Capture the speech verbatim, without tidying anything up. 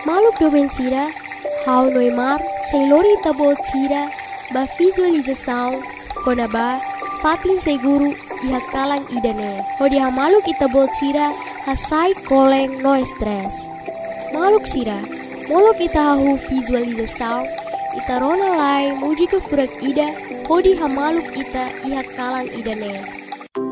Maluk doven sira, hau noimar, sem lori tabot sira, ba visualização, konaba, patin seguro, iha kalang idane. Hodi ha maluk itabot sira, hasai koleng no stress. Maluk sira, molok ita hahu visualização, ita rona lai muji ke furak ida, hodi ha maluk ita iha kalang idane.